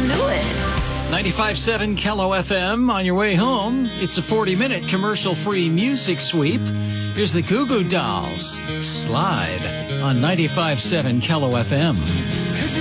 into it. 95.7 Kello FM. On your way home, it's a 40-minute commercial-free music sweep. Here's the Goo Goo Dolls. Slide on 95.7 Kello FM.